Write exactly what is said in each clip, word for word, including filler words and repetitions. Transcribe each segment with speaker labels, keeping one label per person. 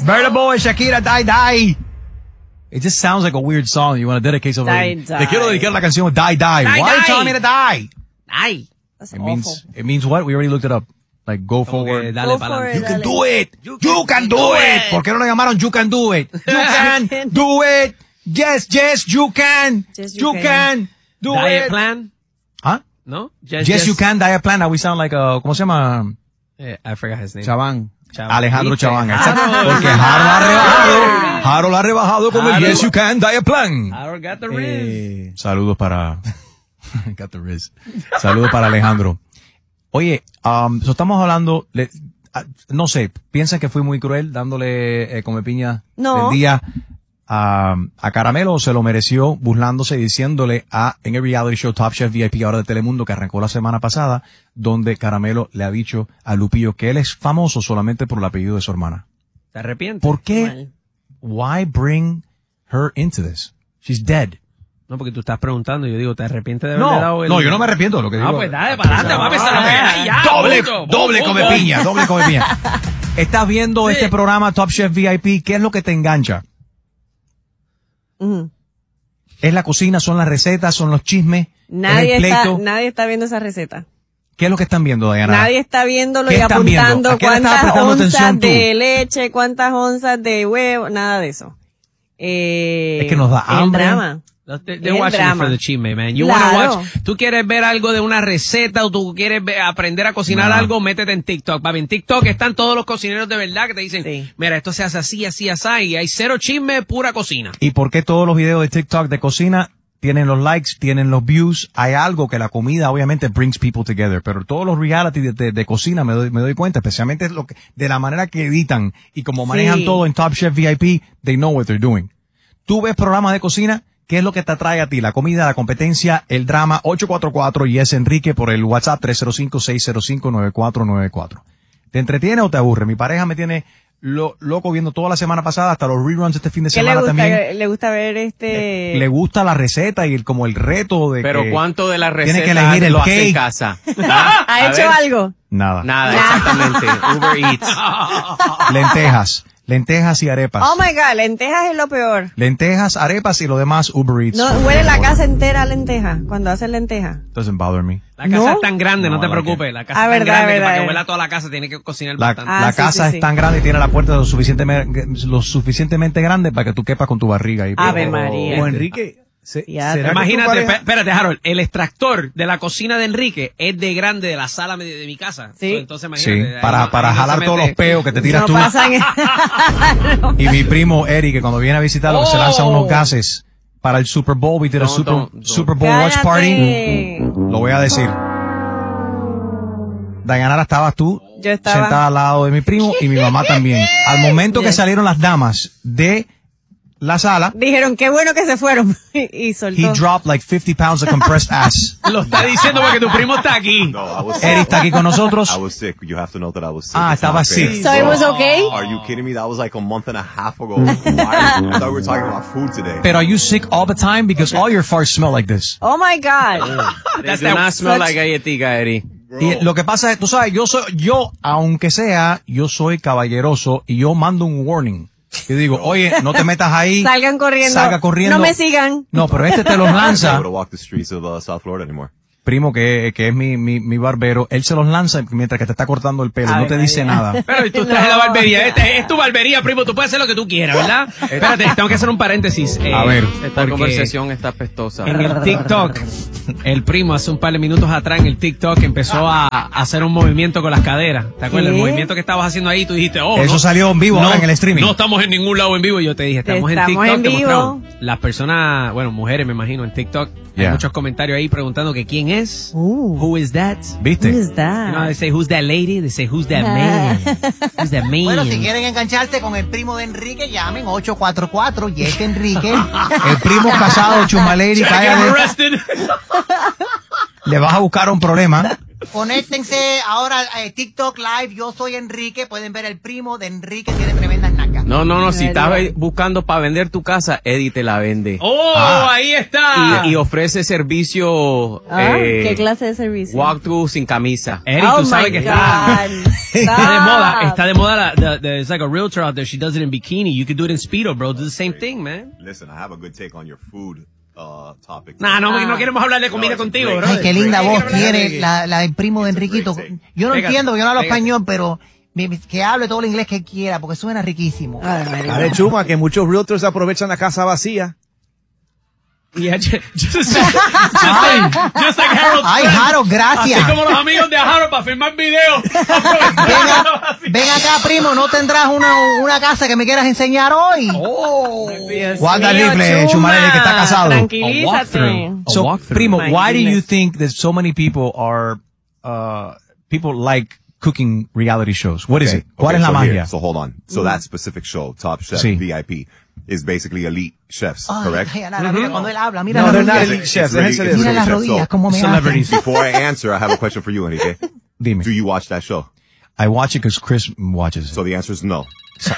Speaker 1: Burna Boy, Shakira, Die Die. It just sounds like a weird song. You want to dedicate something.
Speaker 2: Die,
Speaker 1: Te quiero dedicar la canción Die Die.
Speaker 3: Die,
Speaker 1: Why are you
Speaker 3: die.
Speaker 1: telling me to die?
Speaker 3: Ay.
Speaker 2: That's
Speaker 1: It
Speaker 2: awful.
Speaker 1: means, it means what? We already looked it up. Like, go
Speaker 3: Como que
Speaker 1: forward.
Speaker 3: dale
Speaker 2: Go
Speaker 3: para
Speaker 2: for
Speaker 3: adelante.
Speaker 2: it.
Speaker 1: You can
Speaker 2: Dale.
Speaker 1: do it.
Speaker 3: You
Speaker 1: You
Speaker 3: can
Speaker 1: can do
Speaker 3: do
Speaker 1: it.
Speaker 3: it.
Speaker 1: ¿Por qué no lo llamaron You Can Do It? You can do it. Yes, yes, you can.
Speaker 2: Yes, you
Speaker 1: You
Speaker 2: can.
Speaker 1: can do
Speaker 3: Diet
Speaker 1: it.
Speaker 3: plan,
Speaker 1: ¿Ah?
Speaker 3: ¿no?
Speaker 1: Yes, you can. Diet plan. Now we sound like a, ¿cómo se llama?
Speaker 3: Eh, I forgot his name.
Speaker 4: Chaván.
Speaker 3: Chaván.
Speaker 1: Alejandro
Speaker 3: ¿Viste?
Speaker 1: Chaván.
Speaker 3: Ah,
Speaker 1: Exacto.
Speaker 3: no.
Speaker 1: Porque Harold ha rebajado. Harold ha rebajado con el
Speaker 3: Harold.
Speaker 1: Yes, you can. Diet plan.
Speaker 3: Harold got the Riz.
Speaker 4: Eh,
Speaker 1: Saludos para... Got the Riz. Saludos para Alejandro. Oye, um, so estamos hablando... le- ah, no sé, ¿piensan que fui muy cruel dándole eh, come piña
Speaker 2: No.
Speaker 1: del día a, a Caramelo, o se lo mereció burlándose y diciéndole a en el reality show Top Chef V I P ahora de Telemundo, que arrancó la semana pasada, donde Caramelo le ha dicho a Lupillo que él es famoso solamente por el apellido de su hermana?
Speaker 3: ¿Te arrepientes?
Speaker 1: ¿Por qué?
Speaker 2: Mal.
Speaker 1: Why bring her into this? She's dead.
Speaker 3: No, porque tú estás preguntando. Yo digo, ¿te arrepientes de haberle dado
Speaker 1: No,
Speaker 3: el...
Speaker 1: no, yo no me arrepiento de lo que digo.
Speaker 3: Ah, pues dale, para adelante, papi, esa es lo que hay, ya,
Speaker 1: Doble,
Speaker 3: punto.
Speaker 1: doble
Speaker 3: Bum,
Speaker 1: come
Speaker 3: bum, bum.
Speaker 1: piña, doble come piña. Estás viendo
Speaker 3: Sí.
Speaker 1: este programa Top Chef V I P, ¿qué es lo que te engancha?
Speaker 2: Ujú.
Speaker 1: ¿Es la cocina, son las recetas, son los chismes?
Speaker 2: Nadie
Speaker 1: ¿Es el
Speaker 2: está,
Speaker 1: pleito?
Speaker 2: nadie está viendo esa receta.
Speaker 1: ¿Qué es lo que están viendo, Diana?
Speaker 2: Nadie está viéndolo
Speaker 1: ¿Qué
Speaker 2: y
Speaker 1: están viendo?
Speaker 2: apuntando
Speaker 1: ¿A qué le estabas
Speaker 2: cuántas
Speaker 1: prestando atención
Speaker 2: onzas
Speaker 1: tú?
Speaker 2: de leche, cuántas onzas de huevo, nada de eso. Eh,
Speaker 1: Es que nos da
Speaker 2: el
Speaker 1: hambre.
Speaker 2: drama.
Speaker 3: They're they're
Speaker 2: El
Speaker 3: watching it
Speaker 2: drama.
Speaker 3: for the chisme, man. You
Speaker 2: Claro.
Speaker 3: wanna watch. Tú quieres ver algo de una receta o tú quieres ver- aprender a cocinar
Speaker 1: No.
Speaker 3: algo, métete en TikTok. Papi, en TikTok están todos los cocineros de verdad que te dicen,
Speaker 2: Sí.
Speaker 3: mira, esto se hace así, así, así, y hay cero chisme, pura cocina.
Speaker 1: ¿Y por qué todos los videos de TikTok de cocina tienen los likes, tienen los views? Hay algo que la comida obviamente brings people together, pero todos los reality de, de- de cocina me doy, me doy cuenta, especialmente lo que, de la manera que editan y como manejan
Speaker 2: Sí.
Speaker 1: todo en Top Chef V I P, they know what they're doing. Tú ves programas de cocina, ¿qué es lo que te atrae a ti? La comida, la competencia, el drama. Ocho cuatro cuatro y es Enrique por el WhatsApp tres cero cinco, seis cero cinco, nueve cuatro nueve cuatro. ¿Te entretiene o te aburre? Mi pareja me tiene lo, loco viendo toda la semana pasada, hasta los reruns este fin de
Speaker 2: ¿Qué le
Speaker 1: semana
Speaker 2: gusta?
Speaker 1: también.
Speaker 2: Le gusta ver este...
Speaker 1: Le gusta la receta y el, como el reto de
Speaker 4: Pero
Speaker 1: que
Speaker 4: ¿cuánto de la
Speaker 1: tiene
Speaker 4: receta
Speaker 1: que elegir el
Speaker 4: lo hace en
Speaker 1: cake?
Speaker 4: casa?
Speaker 2: ¿Ha
Speaker 4: A
Speaker 2: hecho
Speaker 4: ver.
Speaker 2: algo?
Speaker 1: Nada.
Speaker 4: Nada, exactamente. Uber Eats.
Speaker 1: Lentejas. Lentejas y arepas.
Speaker 2: Oh my God, lentejas es lo peor.
Speaker 1: Lentejas, arepas y lo demás Uber Eats.
Speaker 2: No, huele la casa entera a lenteja cuando hacen lenteja.
Speaker 1: Doesn't bother me.
Speaker 3: La casa
Speaker 2: ¿No?
Speaker 3: es tan grande, no,
Speaker 1: No,
Speaker 3: te
Speaker 1: I like
Speaker 3: preocupes.
Speaker 1: it.
Speaker 3: La casa
Speaker 2: Ah,
Speaker 3: es tan
Speaker 2: verdad,
Speaker 3: grande que
Speaker 2: verdad,
Speaker 3: para que
Speaker 2: verdad.
Speaker 3: huela toda la casa tiene que cocinar
Speaker 1: La,
Speaker 3: bastante.
Speaker 2: Ah,
Speaker 1: la
Speaker 2: sí,
Speaker 1: casa
Speaker 2: sí,
Speaker 1: es
Speaker 2: sí.
Speaker 1: tan grande y tiene la puerta lo suficientemente, lo suficientemente grande para que tú quepas con tu barriga. Y,
Speaker 2: Ave
Speaker 1: Oh,
Speaker 2: María.
Speaker 4: O Enrique, se-
Speaker 2: Ya,
Speaker 4: ¿será que tu
Speaker 3: Imagínate,
Speaker 4: pareja-
Speaker 3: pe- espérate, Harold, el extractor de la cocina de Enrique es de grande de la sala de, de mi casa.
Speaker 2: Sí.
Speaker 3: So, entonces,
Speaker 1: Sí,
Speaker 3: imagínate. ahí
Speaker 1: para,
Speaker 3: no-
Speaker 1: para
Speaker 3: ahí no
Speaker 1: jalar
Speaker 3: se
Speaker 1: todos
Speaker 3: mete-
Speaker 1: los peos que te tiras
Speaker 2: No
Speaker 1: tú.
Speaker 2: pasan...
Speaker 1: Y mi primo Eric, que cuando viene a visitarlo, que se lanza
Speaker 3: Oh.
Speaker 1: unos gases para el Super Bowl, we did a
Speaker 4: Don't,
Speaker 1: Super,
Speaker 4: don't, don't.
Speaker 1: Super Bowl watch party.
Speaker 2: Cállate.
Speaker 1: Lo voy a decir. Dayanara, estabas tú
Speaker 2: Yo estaba.
Speaker 1: sentada al lado de mi primo y mi mamá también. Al momento que
Speaker 2: Yes.
Speaker 1: salieron las damas de la sala,
Speaker 2: Dijeron, qué bueno que se fueron. y
Speaker 1: he
Speaker 2: soltó.
Speaker 1: dropped like fifty pounds of compressed ass.
Speaker 3: Lo está diciendo porque tu primo está aquí.
Speaker 5: No, I was
Speaker 1: Eric está aquí con nosotros.
Speaker 5: I was sick. You have to know that I was sick.
Speaker 1: Ah,
Speaker 5: It's
Speaker 1: estaba
Speaker 5: not fair.
Speaker 1: sick.
Speaker 2: So it was okay?
Speaker 5: Are you kidding me? That was like a month and a half ago. Why? I thought we were talking about food today.
Speaker 1: Pero are you sick all the time? Because all your farts smell like this.
Speaker 2: Oh my God.
Speaker 4: They do not smell like galletica, Eddie.
Speaker 1: Y lo que pasa es, tú sabes, yo soy, yo, aunque sea, yo soy caballeroso y yo mando un warning. Yo digo, oye, no te metas ahí.
Speaker 2: Salgan corriendo.
Speaker 1: Salga corriendo.
Speaker 2: No me sigan.
Speaker 1: No, pero este te los
Speaker 5: I'm not
Speaker 1: lanza.
Speaker 5: able to walk the streets of uh, South Florida anymore.
Speaker 1: Primo, que, que es mi, mi, mi barbero, él se los lanza mientras que te está cortando el pelo.
Speaker 2: Ay,
Speaker 1: no te dice
Speaker 2: María.
Speaker 1: nada.
Speaker 3: Pero tú estás en la barbería. Este es tu barbería, primo. Tú puedes hacer lo que tú quieras, ¿verdad? Espérate, tengo que hacer un paréntesis. eh,
Speaker 1: A ver.
Speaker 4: Esta
Speaker 3: porque
Speaker 4: conversación está pestosa.
Speaker 3: En el TikTok, el primo hace un par de minutos atrás en el TikTok empezó a, a hacer un movimiento con las caderas. ¿Te acuerdas?
Speaker 2: ¿Qué?
Speaker 3: El movimiento que estabas haciendo ahí, tú dijiste, oh,
Speaker 1: Eso
Speaker 3: no,
Speaker 1: salió en vivo
Speaker 3: no,
Speaker 1: ahora en el streaming.
Speaker 3: No estamos en ningún lado en vivo. Y yo te dije, estamos,
Speaker 2: Estamos
Speaker 3: en TikTok.
Speaker 2: en
Speaker 3: te
Speaker 2: vivo.
Speaker 3: mostramos. Las personas, bueno, mujeres me imagino en TikTok, hay
Speaker 1: Yeah.
Speaker 3: muchos comentarios ahí preguntando que quién es,
Speaker 2: Uh.
Speaker 3: who is that.
Speaker 1: ¿Viste?
Speaker 2: Who is
Speaker 3: You know, they
Speaker 2: that?
Speaker 3: say, who's that lady? They say, who's that man? Who's that man?
Speaker 6: Bueno, si quieren engancharse con el primo de Enrique, llamen ocho cuatro cuatro y este Enrique.
Speaker 1: El primo casado, Chumaleri,
Speaker 3: Should I get him
Speaker 1: cállate.
Speaker 3: arrested?
Speaker 1: Le vas a buscar un problema.
Speaker 6: Conéctense ahora a TikTok Live. Yo soy Enrique. Pueden ver el primo de Enrique. Tiene tremendas nacas.
Speaker 4: No, no, no. Si
Speaker 2: Verdad.
Speaker 4: estás buscando para vender tu casa, Eddie te la vende.
Speaker 3: ¡Oh,
Speaker 1: Ah.
Speaker 3: ahí está!
Speaker 4: Y, y ofrece servicio.
Speaker 2: Ah,
Speaker 4: eh,
Speaker 2: ¿qué clase de servicio?
Speaker 4: Walkthrough sin camisa.
Speaker 3: Eric,
Speaker 2: Oh
Speaker 3: tú sabes
Speaker 2: my
Speaker 3: que está,
Speaker 2: God.
Speaker 3: está de moda.
Speaker 2: Stop.
Speaker 3: Está de moda. La, the, the, it's like a realtor out there. She does it in bikini. You could do it in Speedo, bro. Do the same thing, man.
Speaker 5: Listen, I have a good take on your food uh, topic.
Speaker 3: Nah, no,
Speaker 2: Ah.
Speaker 3: no queremos hablar de comida
Speaker 5: No, it's
Speaker 3: contigo,
Speaker 5: great.
Speaker 3: bro.
Speaker 6: Ay, qué linda
Speaker 3: Hay que
Speaker 6: voz
Speaker 3: hablar de-
Speaker 6: tiene la, la del primo de
Speaker 5: It's a great
Speaker 6: Enriquito.
Speaker 5: take.
Speaker 6: Yo no
Speaker 3: Pégate,
Speaker 6: entiendo, yo no hablo
Speaker 3: pégate.
Speaker 6: español, pero mi- que hable todo el inglés que quiera, porque suena riquísimo.
Speaker 2: Ay, María.
Speaker 7: Dale, Chuma, que muchos realtors aprovechan la casa vacía.
Speaker 3: Yeah, just, just, just, like, just like Harold.
Speaker 6: Ay,
Speaker 3: Friend.
Speaker 6: Harold, gracias.
Speaker 3: Así como los amigos de Harold para filmar videos.
Speaker 6: Ven, a- ven acá, primo, ¿no tendrás una, una casa que me quieras enseñar hoy?
Speaker 3: Oh.
Speaker 2: Dios
Speaker 1: Guarda el
Speaker 2: mío,
Speaker 1: rifle,
Speaker 2: Chuma,
Speaker 1: Chumaleri, que está casado.
Speaker 2: Tranquilízate.
Speaker 3: A
Speaker 1: So,
Speaker 3: walkthrough.
Speaker 1: primo,
Speaker 2: My
Speaker 1: why do you
Speaker 2: goodness.
Speaker 1: think that so many people are, uh, people like cooking reality shows? What is
Speaker 5: Okay,
Speaker 1: it? ¿Cuál
Speaker 5: okay,
Speaker 1: es la
Speaker 5: so
Speaker 1: magia?
Speaker 5: here, so hold on. So that specific show, Top Chef
Speaker 1: Sí.
Speaker 5: V I P, is basically elite chefs,
Speaker 6: Ay,
Speaker 5: correct?
Speaker 6: ay, Ana, mira, cuando él habla, mira
Speaker 7: No,
Speaker 6: las
Speaker 7: they're not
Speaker 6: rodillas.
Speaker 7: elite chefs.
Speaker 5: It's really-
Speaker 7: Déjense de
Speaker 5: it's
Speaker 6: Mira
Speaker 7: eso.
Speaker 6: las
Speaker 5: chef,
Speaker 6: rodillas,
Speaker 5: so-
Speaker 6: como me
Speaker 3: Celebrities.
Speaker 6: hacen.
Speaker 5: Before I answer, I have a question for you, Enrique.
Speaker 1: Dime.
Speaker 5: Do you watch that show?
Speaker 1: I watch it because Chris watches it.
Speaker 5: So the answer is no.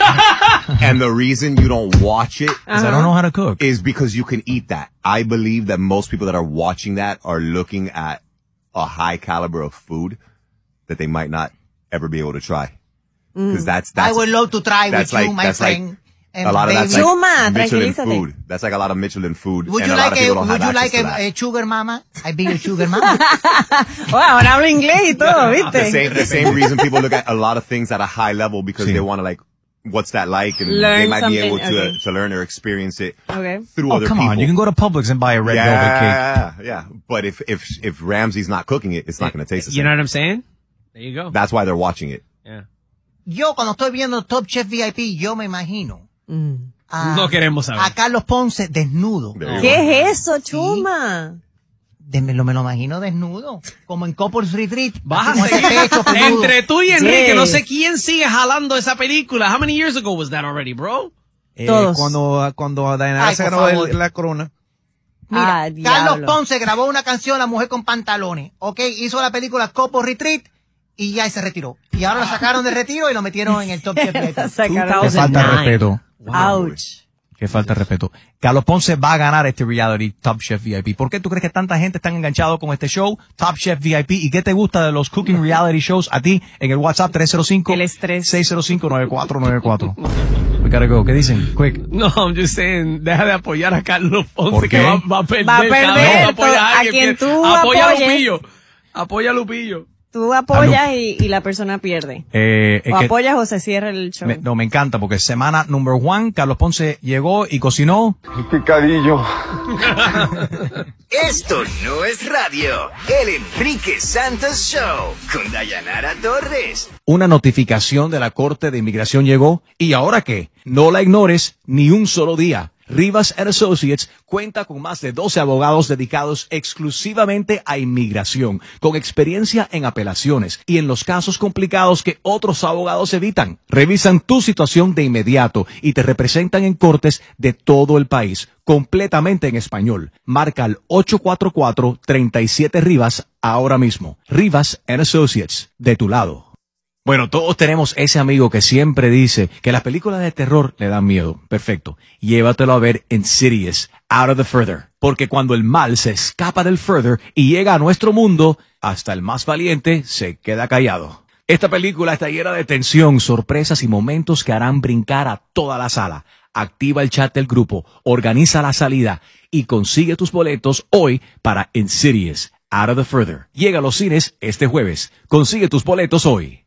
Speaker 5: And the reason you don't watch it
Speaker 1: 'Cause I don't know how to cook.
Speaker 5: is because you can eat that. I believe that most people that are watching that are looking at a high caliber of food that they might not ever be able to try. Because that's,
Speaker 6: I
Speaker 5: that's,
Speaker 6: would love to try with
Speaker 5: that's
Speaker 6: you,
Speaker 5: like,
Speaker 6: my
Speaker 5: that's
Speaker 6: friend.
Speaker 5: like,
Speaker 6: and
Speaker 5: a lot of that's
Speaker 6: baby.
Speaker 5: like
Speaker 2: Chuma,
Speaker 5: Michelin
Speaker 2: tranquilízate.
Speaker 5: food. That's like a lot of Michelin food.
Speaker 6: Would
Speaker 5: and
Speaker 6: you
Speaker 5: a lot
Speaker 6: like
Speaker 5: of
Speaker 6: a,
Speaker 5: people don't
Speaker 6: would
Speaker 5: have
Speaker 6: you like
Speaker 5: access to
Speaker 6: a,
Speaker 5: that.
Speaker 6: a sugar mama? I be your sugar mama.
Speaker 2: Oh, ahora hablo inglés y todo,
Speaker 5: The
Speaker 2: ¿viste?
Speaker 5: same, the same reason people look at a lot of things at a high level because
Speaker 1: Sí.
Speaker 5: they want to like, what's that like? And
Speaker 2: Learn
Speaker 5: they might be
Speaker 2: something,
Speaker 5: able to,
Speaker 2: okay.
Speaker 5: to learn or experience it
Speaker 2: Okay.
Speaker 5: through
Speaker 1: Oh,
Speaker 5: other
Speaker 1: come
Speaker 5: people.
Speaker 1: on. You can go to Publix and buy a red velvet cake.
Speaker 5: yeah, yeah. But if, if, if Ramsey's not cooking it, it's not going to taste the
Speaker 3: You
Speaker 5: same.
Speaker 3: know what I'm saying? There you go.
Speaker 5: That's why they're watching it.
Speaker 3: Yeah.
Speaker 6: Yo, cuando estoy viendo Top Chef V I P, yo me imagino a,
Speaker 3: No queremos saber.
Speaker 6: a Carlos Ponce desnudo.
Speaker 5: There you go.
Speaker 2: ¿Qué es eso, Chuma?
Speaker 6: De- me, lo, me lo imagino desnudo, como en Couples Retreat.
Speaker 3: Vas
Speaker 6: así
Speaker 3: a
Speaker 6: con ese
Speaker 3: seguir
Speaker 6: pecho peludo.
Speaker 3: entre tú y Enrique. No
Speaker 2: Yes.
Speaker 3: sé quién sigue jalando esa película. How many years ago was that already, bro?
Speaker 7: Eh,
Speaker 2: Todos.
Speaker 7: Cuando, cuando Daenerys
Speaker 6: Ay,
Speaker 7: se
Speaker 6: por
Speaker 7: ganó
Speaker 6: favor.
Speaker 7: el- la corona.
Speaker 6: Mira,
Speaker 2: Ah,
Speaker 6: Carlos
Speaker 2: diablo.
Speaker 6: Ponce grabó una canción, La Mujer con Pantalones, ¿ok? Hizo la película Couples Retreat y ya se retiró. Y ahora lo sacaron de retiro y lo metieron en el Top Chef V I P.
Speaker 2: Sacaron-
Speaker 1: Qué falta de respeto.
Speaker 2: Ouch.
Speaker 1: Qué falta de respeto. Carlos Ponce va a ganar este reality Top Chef V I P. ¿Por qué tú crees que tanta gente está enganchado con este show, Top Chef V I P? ¿Y qué te gusta de los cooking reality shows a ti en el WhatsApp tres cero cinco,
Speaker 2: El estrés.
Speaker 1: seis cero cinco, nueve cuatro nueve cuatro? We gotta go. ¿Qué dicen? Quick.
Speaker 3: No, I'm just saying, deja de apoyar a Carlos Ponce
Speaker 1: ¿Por qué?
Speaker 3: que va, va a perder.
Speaker 2: Va a perder,
Speaker 3: cada vez que apoya
Speaker 2: to- a
Speaker 3: alguien,
Speaker 2: quien
Speaker 3: que-
Speaker 2: tú
Speaker 3: Apoya a
Speaker 2: apoyes.
Speaker 3: Lupillo. Apoya a Lupillo.
Speaker 2: Tú apoyas y, y la persona pierde.
Speaker 1: Eh, es
Speaker 2: O
Speaker 1: que-
Speaker 2: apoyas o se cierra el show.
Speaker 1: me, no, me encanta porque semana number one, Carlos Ponce llegó y cocinó.
Speaker 8: Esto no es radio. El Enrique Santos Show con Dayanara Torres.
Speaker 1: Una notificación de la Corte de Inmigración llegó. ¿Y ahora qué? No la ignores ni un solo día. Rivas and Associates cuenta con más de doce abogados dedicados exclusivamente a inmigración, con experiencia en apelaciones y en los casos complicados que otros abogados evitan. Revisan tu situación de inmediato y te representan en cortes de todo el país, completamente en español. Marca al ocho cuatro cuatro, tres siete Rivas ahora mismo. Rivas and Associates, de tu lado. Bueno, todos tenemos ese amigo que siempre dice que las películas de terror le dan miedo. Perfecto. Llévatelo a ver Insidious, Out of the Further. Porque cuando el mal se escapa del Further y llega a nuestro mundo, hasta el más valiente se queda callado. Esta película está llena de tensión, sorpresas y momentos que harán brincar a toda la sala. Activa el chat del grupo, organiza la salida y consigue tus boletos hoy para Insidious, Out of the Further. Llega a los cines este jueves. Consigue tus boletos hoy.